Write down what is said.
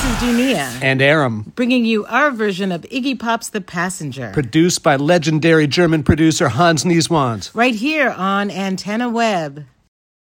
is Dunia. And Aram. Bringing you our version of Iggy Pop's The Passenger. Produced by legendary German producer Hans Nieswand. Right here on Antenna Web.